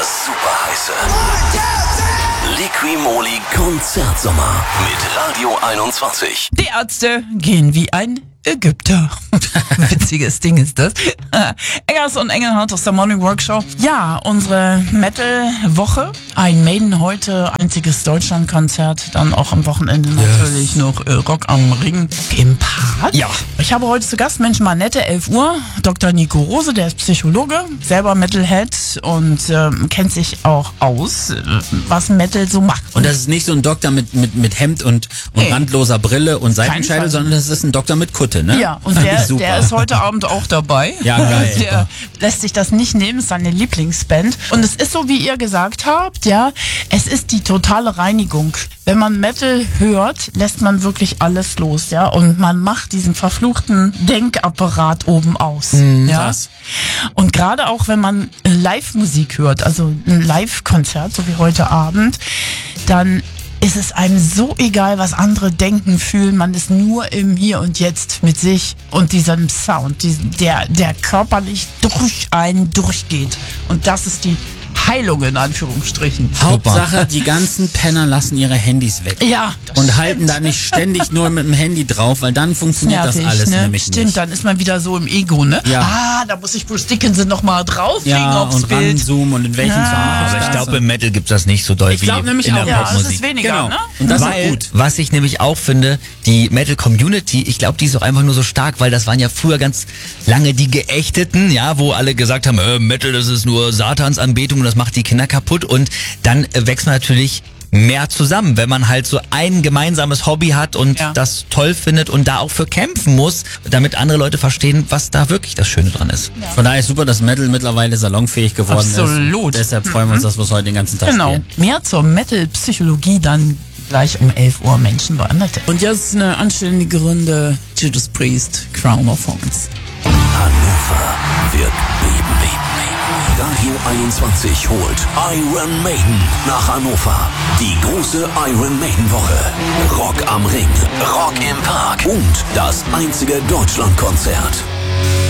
super heiße Liqui-Moly Konzertsommer mit Radio 21. Die Ärzte gehen wie ein Ägypter. Witziges Ding ist das. Eggers und Engelhardt aus der Morning Workshop. Ja, unsere Metal-Woche. Ein Maiden heute, einziges Deutschlandkonzert. Dann auch am Wochenende natürlich noch Rock am Ring im Park. Ja. Ich habe heute zu Gast Menschen Manette, 11 Uhr. Dr. Nico Rose, der ist Psychologe, selber Metalhead und kennt sich auch aus, was Metal so macht. Und das ist nicht so ein Doktor mit Hemd und randloser Brille und Seitenscheitel, sondern das ist ein Doktor mit Kutte, ne? Ja, und der ist heute Abend auch dabei. Ja, geil. Der lässt sich das nicht nehmen, ist seine Lieblingsband. Und es ist so, wie ihr gesagt habt, ja, es ist die totale Reinigung. Wenn man Metal hört, lässt man wirklich alles los, ja, und man macht diesen verfluchten Denkapparat oben aus. Ja? Krass. Und gerade auch, wenn man Live-Musik hört, also ein Live-Konzert, so wie heute Abend, dann ist es einem so egal, was andere denken, fühlen. Man ist nur im Hier und Jetzt mit sich und diesem Sound, der körperlich durch einen durchgeht. Und das ist die Heilung in Anführungsstrichen. Hauptsache, die ganzen Penner lassen ihre Handys weg. Ja. Und halten da nicht ständig nur mit dem Handy drauf, weil dann funktioniert nervig, das alles ne? nämlich Stimmt, nicht. dann ist man wieder so im Ego, ne? Ja. Da muss ich Bruce Dickinson nochmal drauflegen aufs und Bild. ranzoomen und in welchen Songs. Aber ich glaube, im Metal gibt's das nicht so doll Ich glaube wie nämlich in der auch, Ja, es Popmusik. ist weniger, Genau. ne? Und das ist Weil, gut. was ich nämlich auch finde, die Metal-Community, ich glaube, die ist auch einfach nur so stark, weil das waren ja früher ganz lange die Geächteten, ja, wo alle gesagt haben, Metal, das ist nur Satansanbetung und das macht die Kinder kaputt. Und dann wächst man natürlich mehr zusammen, wenn man halt so ein gemeinsames Hobby hat und das toll findet und da auch für kämpfen muss, damit andere Leute verstehen, was da wirklich das Schöne dran ist. Ja. Von daher ist super, dass Metal mittlerweile salonfähig geworden ist. Absolut. Deshalb freuen wir uns, dass wir es heute den ganzen Tag Genau. spielen. Mehr zur Metal-Psychologie dann gleich um 11 Uhr Menschen bei Metal. Und jetzt eine anständige Runde Judas Priest, Crown of Thorns. Hannover wird beben. Radio 21 holt Iron Maiden nach Hannover. Die große Iron Maiden Woche. Rock am Ring, Rock im Park und das einzige Deutschlandkonzert.